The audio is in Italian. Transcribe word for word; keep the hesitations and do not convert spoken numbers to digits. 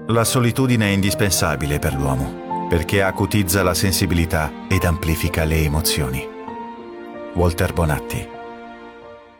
La solitudine è indispensabile per l'uomo, perché acutizza la sensibilità ed amplifica le emozioni. Walter Bonatti.